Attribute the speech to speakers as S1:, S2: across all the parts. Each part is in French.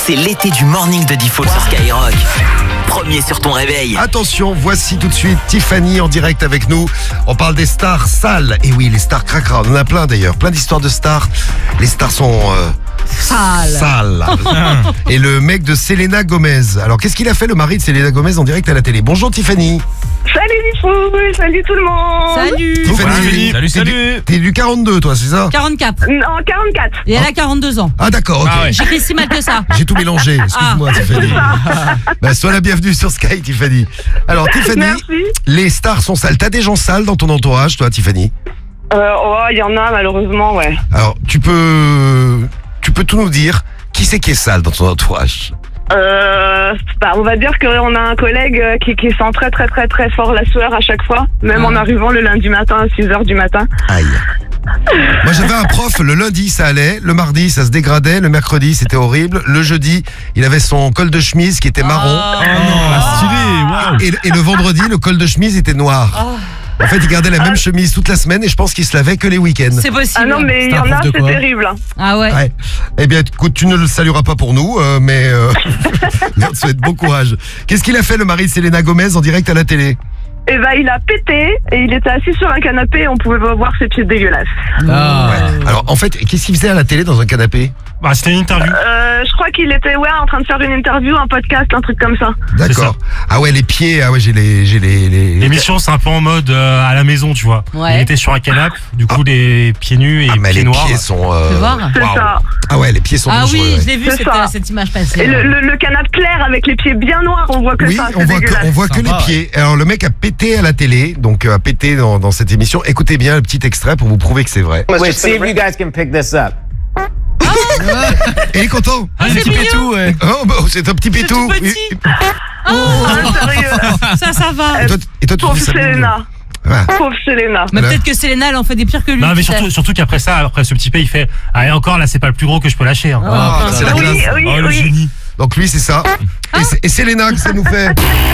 S1: C'est l'été du morning de Default sur Skyrock. Premier sur ton réveil.
S2: Attention, voici tout de suite Tiffany en direct avec nous. On parle des stars sales. Et oui, les stars cracra. On en a plein d'ailleurs. Plein d'histoires de stars. Les stars sont sales. Et le mec de Selena Gomez. Alors, qu'est-ce qu'il a fait le mari de Selena Gomez en direct à la télé? Bonjour Tiffany.
S3: Salut Diffoul, salut tout le monde.
S4: Salut.
S2: Tiffany,
S5: Salut.
S2: T'es du 42 toi, c'est ça?
S4: 44.
S3: Non, 44.
S4: Et elle a 42 ans.
S2: Ah d'accord, ok.
S5: Ah ouais.
S4: J'écris si mal que ça.
S2: J'ai tout mélangé, excuse-moi Tiffany. Sois la bienvenue sur Sky Tiffany. Alors Tiffany,
S3: Merci.
S2: les stars sont sales. T'as des gens sales dans ton entourage toi Tiffany?
S3: Il y en a malheureusement, ouais.
S2: Alors tu peux tout nous dire. Qui c'est qui est sale dans ton entourage?
S3: On va dire qu'on a un collègue qui sent très très très très fort la sueur à chaque fois, même en arrivant le lundi matin à 6h du matin.
S2: Aïe. Moi j'avais un prof, le lundi ça allait, le mardi ça se dégradait, le mercredi c'était horrible, le jeudi il avait son col de chemise qui était marron
S5: Stylé,
S2: et le vendredi le col de chemise était noir. En fait il gardait la même chemise toute la semaine et je pense qu'il se lavait que les week-ends.
S4: C'est possible.
S3: Ah non mais il y en a, c'est terrible.
S4: Ah ouais.
S2: Ouais. Eh bien écoute, tu ne le salueras pas pour nous, mais on te souhaite bon courage. Qu'est-ce qu'il a fait le mari de Selena Gomez en direct à la télé?
S3: Et il a pété et il était assis sur un canapé et on pouvait voir ses pieds dégueulasses.
S2: Ouais. Alors en fait, qu'est-ce qu'il faisait à la télé dans un canapé?
S5: Bah, c'était une interview.
S3: Je crois qu'il était en train de faire une interview, un podcast, un truc comme ça.
S2: D'accord. Ah ouais, les pieds, ah ouais, j'ai les...
S5: L'émission, c'est un peu en mode à la maison, tu vois.
S4: Ouais.
S5: Il était sur un canapé, du coup, les pieds nus et
S2: Ah mais
S5: pieds
S2: les
S5: noirs.
S2: pieds sont...
S4: Tu peux voir.
S3: C'est ça.
S2: Ah ouais, les pieds sont
S4: Ah
S2: dangereux,
S4: oui,
S2: ouais.
S4: je l'ai vu
S3: C'est ça.
S4: cette image passer.
S3: Et le canapé clair avec les pieds bien noirs, on voit que
S2: Oui,
S3: ça,
S2: on
S3: c'est
S2: voit
S3: dégueulasse.
S2: que les
S5: Sympa,
S2: pieds. Alors le mec a pété à la télé, donc a pété dans cette émission. Écoutez bien le petit extrait pour vous prouver que c'est vrai.
S6: Wait, see if you guys can pick this up.
S2: Et il est content.
S5: Ah, c'est
S4: mignon.
S5: ouais.
S2: Oh, bah, c'est un petit pétou.
S4: tout petit.
S3: Sérieux.
S4: Ça va.
S2: Et toi, tu
S3: Pauvre
S2: trouves ça mignon?
S3: Selena.
S2: Ouais.
S3: Pauvre Selena.
S4: Mais
S2: Voilà.
S4: peut-être que Selena, elle en fait des pires que lui.
S5: Non, mais
S4: tu sais.
S5: surtout qu'après ça, après ce petit P, il fait et encore là, c'est pas le plus gros que je peux lâcher. Hein.
S2: Ah, c'est la
S3: Oui,
S2: classe.
S3: oui,
S5: Oh, le
S3: oui.
S5: génie.
S2: Donc lui c'est ça. Et Selena que ça nous fait.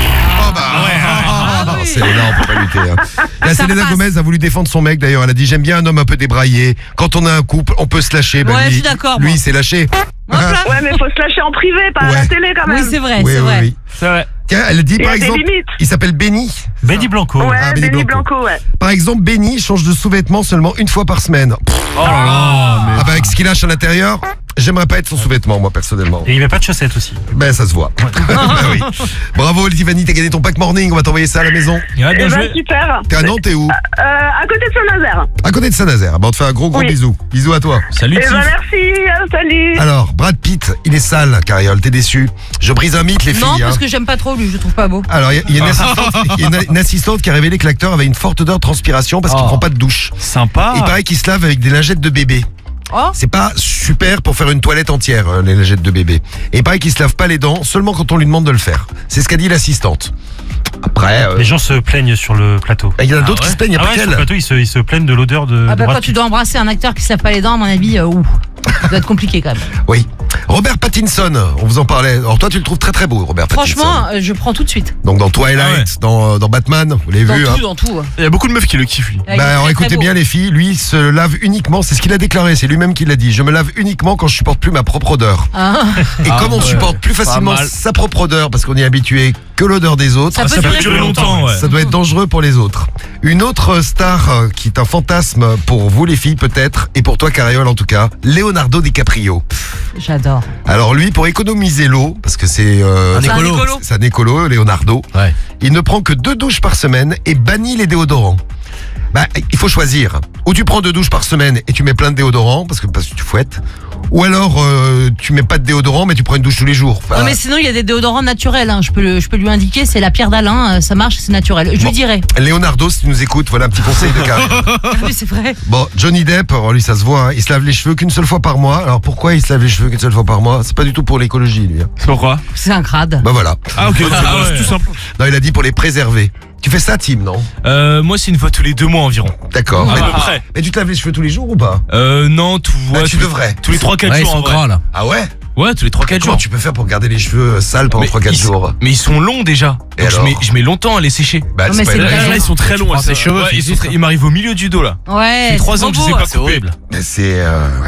S2: Oh bah
S4: oui.
S2: Selena on peut pas lutter. Hein. La
S4: Ça
S2: Selena
S4: passe.
S2: Gomez a voulu défendre son mec d'ailleurs. Elle a dit j'aime bien un homme un peu débraillé. Quand on a un couple on peut se lâcher.
S4: Ouais, je
S2: lui,
S4: suis d'accord,
S2: Lui
S4: moi.
S2: il s'est lâché.
S4: Hop là.
S3: Ouais, mais faut se lâcher en privé, pas à
S2: Ouais.
S3: la télé quand
S4: Oui,
S3: même.
S4: c'est vrai,
S2: Oui,
S4: c'est
S2: oui,
S4: vrai.
S2: oui.
S5: C'est vrai.
S2: Tiens, elle dit
S3: Il y
S2: par
S3: a des
S2: exemple,
S3: limites.
S2: il s'appelle Benny.
S5: Benny Blanco.
S3: Ouais,
S2: Ah, Benny
S3: Benny
S2: Blanco.
S3: Blanco, ouais.
S2: Par exemple, Benny change de sous-vêtements seulement une fois par semaine.
S5: Oh là là.
S2: Ah bah avec ce qu'il lâche à l'intérieur, j'aimerais pas être son sous-vêtement moi personnellement.
S5: Et il met pas de chaussettes aussi.
S2: Ben ça se voit. Bah oui. Bravo Tiffany, t'as gagné ton pack morning, on va t'envoyer ça à la maison.
S3: Super.
S2: T'es à Nantes, t'es où?
S3: À côté de Saint-Nazaire.
S2: À côté de Saint-Nazaire. Bah on te fait un gros
S3: Oui.
S2: bisou. Bisous à toi.
S5: Salut,
S3: Eh ben merci, salut.
S2: Alors, Brad Pitt, il est sale, Cariole, t'es déçu? Je brise un mythe les filles.
S4: Non, parce
S2: hein.
S4: que j'aime pas trop lui, je le trouve pas beau.
S2: Alors, il y a une assistante qui a révélé que l'acteur avait une forte odeur de transpiration parce qu'il prend pas de douche.
S5: Sympa.
S2: Il paraît qu'il se lave avec des lingettes de bébé.
S4: Oh.
S2: C'est pas super pour faire une toilette entière, les lingettes de bébé. Et il paraît qu'il se lave pas les dents seulement quand on lui demande de le faire. C'est ce qu'a dit l'assistante. Après,
S5: Les gens se plaignent sur le plateau.
S2: il y en a d'autres qui se plaignent, il y a
S5: Ah
S2: pas
S5: ouais, sur le
S2: qu'elle.
S5: plateau, ils se plaignent de l'odeur de.
S4: Ah
S5: de
S4: bah
S5: Brad
S4: quand tu
S5: Pitt.
S4: dois embrasser un acteur qui se lave pas les dents, à mon avis, ça doit être compliqué quand même.
S2: Oui. Robert Pattinson, on vous en parlait. Alors toi, tu le trouves très très beau, Robert Pattinson.
S4: Franchement, je prends tout de suite.
S2: Donc dans Twilight, dans Batman, vous l'avez
S4: Dans
S2: vu.
S4: tout,
S2: hein.
S4: dans tout.
S7: Il y a beaucoup de meufs qui le kiffent, lui.
S4: Il est
S2: Bah alors
S4: très, très
S2: écoutez
S4: beau.
S2: bien les filles, lui il se lave uniquement, c'est ce qu'il a déclaré, c'est lui-même qui l'a dit. Je me lave uniquement quand je supporte plus ma propre odeur.
S4: Ah,
S2: Et comme on
S7: ouais.
S2: supporte plus facilement
S7: mal.
S2: sa propre odeur parce qu'on est habitué que l'odeur des autres,
S4: ça peut durer
S5: longtemps, ouais.
S2: ça doit être dangereux pour les autres. Une autre star qui est un fantasme pour vous les filles peut-être, et pour toi Cariole en tout cas, Leonardo DiCaprio.
S4: J'adore.
S2: Alors lui, pour économiser l'eau, parce que c'est
S4: C'est un écolo.
S2: c'est un écolo, Leonardo,
S7: Ouais.
S2: il ne prend que 2 douches par semaine et bannit les déodorants. Bah, il faut choisir. Ou tu prends 2 douches par semaine et tu mets plein de déodorants parce que tu fouettes. Ou alors tu mets pas de déodorant mais tu prends une douche tous les jours. Enfin,
S4: Non mais sinon il y a des déodorants naturels, hein. je peux lui indiquer, c'est la pierre d'Alain, ça marche, c'est naturel. Je
S2: Bon.
S4: lui dirai.
S2: Leonardo, si tu nous écoutes, voilà un petit conseil de Cariole.
S4: Ah oui c'est vrai.
S2: Bon, Johnny Depp, alors lui ça se voit, hein, il se lave les cheveux qu'une seule fois par mois. Alors pourquoi il se lave les cheveux qu'une seule fois par mois? C'est pas du tout pour l'écologie lui. Hein.
S7: Pourquoi?
S4: C'est un crade.
S2: Bah voilà.
S7: Ah, ok, c'est tout simple.
S2: Non, il a dit pour les préserver. Tu fais ça, Tim, non?
S7: Moi, c'est une fois tous les 2 mois environ.
S2: D'accord.
S7: À
S2: Mais-
S7: peu près.
S2: Mais tu te laves les cheveux tous les jours ou pas?
S7: Non, tu vois.
S2: Tu devrais.
S7: Tous les 3-4 jours. en vrai.
S6: là.
S2: Ah ouais?
S7: Ouais, tous les 3-4
S2: Comment
S7: jours.
S2: tu peux faire pour garder les cheveux sales pendant
S7: Mais
S2: 3-4
S7: ils-
S2: jours?
S7: Mais ils sont longs déjà.
S2: Et
S7: Donc
S2: alors
S7: je mets longtemps à les sécher.
S2: Bah,
S4: Non, mais
S2: pas
S4: c'est
S2: une
S4: vrai.
S2: raison.
S7: Là, ils sont très longs.
S6: prends tes cheveux,
S7: Ouais,
S6: c'est
S7: ils m'arrivent au milieu du dos là.
S4: Ouais.
S7: Ça fait 3 ans que je sais pas
S4: C'est
S7: couper.
S4: horrible.
S2: Mais c'est ouais.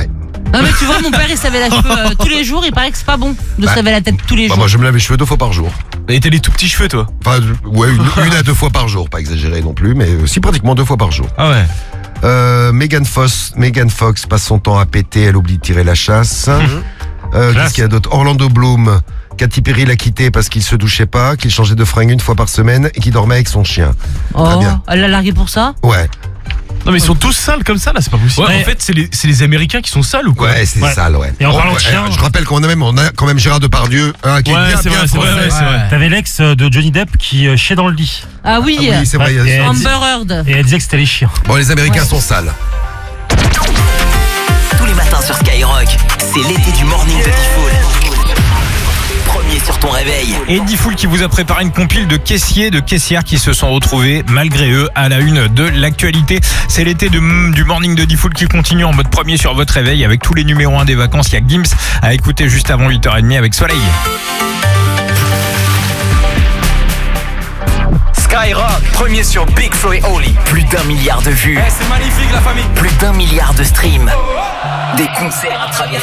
S4: Non mais tu vois, mon père il se lavait la cheveux tous les jours, il paraît que c'est pas bon de se laver la tête tous les jours.
S2: Moi je me lave les cheveux 2 fois par jour.
S7: Et t'as les tout petits cheveux, toi.
S2: Enfin, ouais, une à 2 fois par jour, pas exagéré non plus, mais si pratiquement 2 fois par jour.
S7: Ah ouais.
S2: Megan Fox passe son temps à péter, elle oublie de tirer la chasse. Qu'est-ce qu'il y a d'autre? Orlando Bloom, Katy Perry l'a quitté parce qu'il se douchait pas, qu'il changeait de fringue 1 fois par semaine et qu'il dormait avec son chien. Très bien.
S4: Elle l'a largué pour ça?
S2: Ouais.
S5: Non mais ils sont tous sales comme ça là, c'est pas possible.
S7: Ouais, en fait, c'est les Américains qui sont sales ou quoi?
S2: Ouais, c'est sale, ouais.
S5: Et en parlant de chien,
S2: je rappelle qu'on a quand même Gérard Depardieu, qui est bien
S7: c'est vrai, c'est
S2: français.
S7: vrai.
S5: t'avais l'ex de Johnny Depp qui chiait dans le lit.
S4: Ah oui,
S2: Oui, c'est vrai. il y a ça.
S4: Amber Heard.
S5: Et elle disait que c'était les chiens.
S2: Bon, les Américains sont sales.
S1: Tous les matins sur Skyrock, c'est l'été du morning de Diffoul. Premier sur ton réveil.
S8: Et Diffoul qui vous a préparé une compile de caissières qui se sont retrouvés malgré eux à la une de l'actualité. C'est l'été du morning de Diffoul qui continue en mode premier sur votre réveil avec tous les numéros 1 des vacances. Il y a Gims à écouter juste avant 8h30 avec Soleil.
S1: Skyrock, premier sur Big Flo et Oli. Plus d'1 milliard de vues.
S8: C'est magnifique la famille.
S1: Plus d'1 milliard de streams. Des concerts à travers